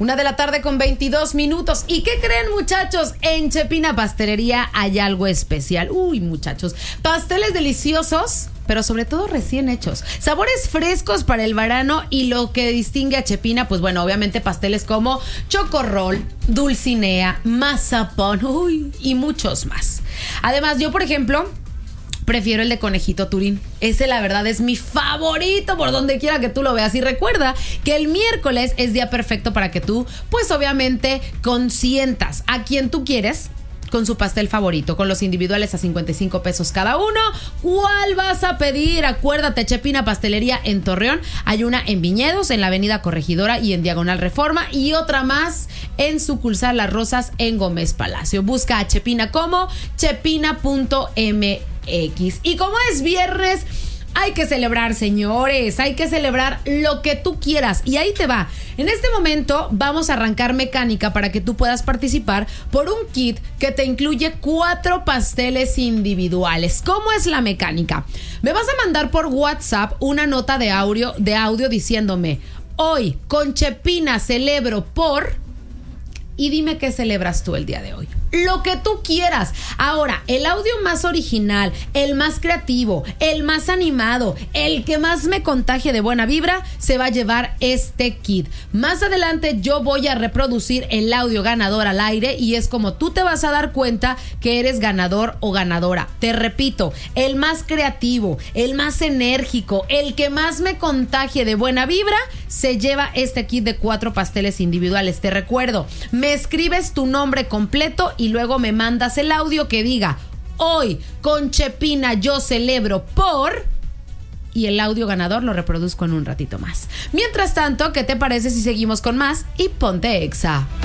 1:22 p.m. ¿Y qué creen, muchachos? En Chepina Pastelería hay algo especial. Uy, muchachos, pasteles deliciosos, pero sobre todo recién hechos. Sabores frescos para el verano, y lo que distingue a Chepina, pues bueno, obviamente pasteles como chocorrol, dulcinea, mazapán, y muchos más. Además, yo, por ejemplo, prefiero el de conejito Turín. Ese, la verdad, es mi favorito por donde quiera que tú lo veas. Y recuerda que el miércoles es día perfecto para que tú, pues obviamente, consientas a quien tú quieres con su pastel favorito, con los individuales a 55 pesos cada uno. ¿Cuál vas a pedir? Acuérdate, Chepina Pastelería en Torreón. Hay una en Viñedos, en la avenida Corregidora y en Diagonal Reforma, y otra más en sucursal Las Rosas en Gómez Palacio. Busca a Chepina como chepina.mx. Y como es viernes, hay que celebrar, señores, hay que celebrar lo que tú quieras. Y ahí te va. En este momento vamos a arrancar mecánica para que tú puedas participar por un kit que te incluye 4 pasteles individuales. ¿Cómo es la mecánica? Me vas a mandar por WhatsApp una nota de audio diciéndome: hoy con Chepina celebro por... y dime qué celebras tú el día de hoy. Lo que tú quieras. Ahora, el audio más original, el más creativo, el más animado, el que más me contagie de buena vibra, se va a llevar este kit. Más adelante yo voy a reproducir el audio ganador al aire, y es como tú te vas a dar cuenta que eres ganador o ganadora. Te repito, el más creativo, el más enérgico, el que más me contagie de buena vibra, se lleva este kit de 4 pasteles individuales. Te recuerdo, me escribes tu nombre completo y luego me mandas el audio que diga: hoy con Chepina yo celebro por... y el audio ganador lo reproduzco en un ratito más. Mientras tanto, ¿qué te parece si seguimos con más? Y ponte Exa.